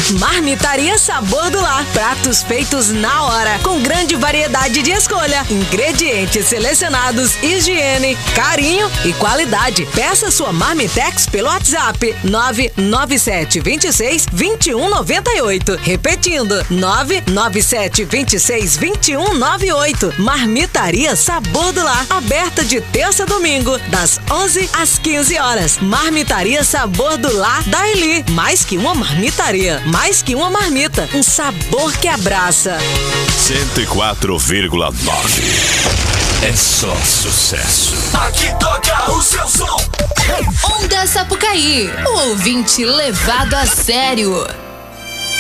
Marmitaria Sabor do Lar. Pratos feitos na hora, com grande variedade de escolha. Ingredientes selecionados, higiene, carinho e qualidade. Peça sua Marmitex pelo WhatsApp 997 26 21 98. Repetindo, 997 26 21 98. Marmitaria Sabor do Lar. Aberta de terça a domingo, das 11 às 15 horas. Marmitaria Sabor do Lar da Eli. Mais que uma marmitaria, mais que uma marmita. Um sabor que abraça. 104,9. É só sucesso. Aqui toca o seu som. Onda Sapucaí, o ouvinte levado a sério.